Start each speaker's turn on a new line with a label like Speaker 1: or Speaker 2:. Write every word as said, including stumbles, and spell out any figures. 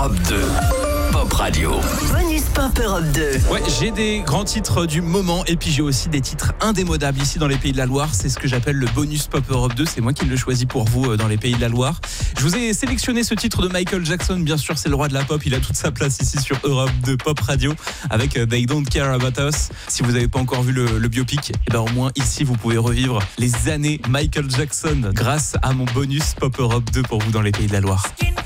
Speaker 1: Europe deux. Pop Radio.
Speaker 2: Bonus Pop Europe deux.
Speaker 3: Ouais, j'ai des grands titres du moment et puis j'ai aussi des titres indémodables ici dans les Pays de la Loire. C'est ce que j'appelle le bonus Pop Europe deux. C'est moi qui le choisis pour vous dans les Pays de la Loire. Je vous ai sélectionné ce titre de Michael Jackson. Bien sûr, c'est le roi de la pop. Il a toute sa place ici sur Europe deux Pop Radio avec They Don't Care About Us. Si vous n'avez pas encore vu le, le biopic, et ben au moins ici vous pouvez revivre les années Michael Jackson grâce à mon bonus Pop Europe deux pour vous dans les Pays de la Loire.